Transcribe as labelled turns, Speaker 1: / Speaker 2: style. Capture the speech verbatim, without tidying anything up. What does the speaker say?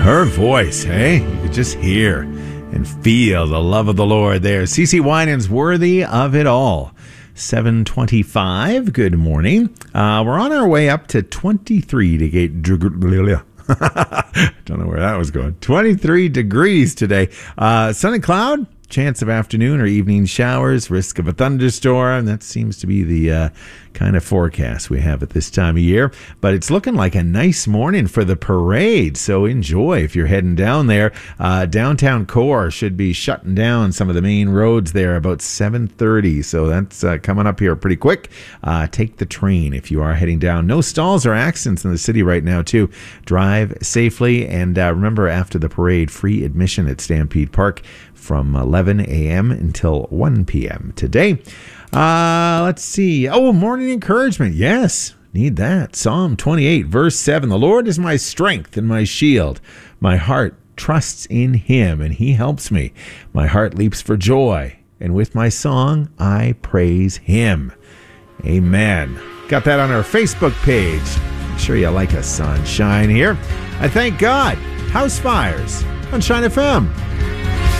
Speaker 1: Her voice, hey? You could just hear and feel the love of the Lord there. CeCe Winans, Worthy of It All. seven twenty-five, good morning. Uh, we're on our way up to twenty-three to get... Don't know where that was going. twenty-three degrees today. Uh, sun and cloud, chance of afternoon or evening showers, risk of a thunderstorm. That seems to be the uh, kind of forecast we have at this time of year. But it's looking like a nice morning for the parade, so enjoy if you're heading down there. Uh, downtown core should be shutting down some of the main roads there about seven thirty, so that's uh, coming up here pretty quick. Uh, take the train if you are heading down. No stalls or accidents in the city right now, too. Drive safely, and uh, remember, after the parade, free admission at Stampede Park from eleven a.m. until one p.m. today. Uh, let's see. Oh, morning encouragement. Yes, need that. Psalm twenty-eight, verse seven. The Lord is my strength and my shield. My heart trusts in him, and he helps me. My heart leaps for joy, and with my song, I praise him. Amen. Got that on our Facebook page. Make sure you like us, sunshine here. I thank God. House fires on Shine F M.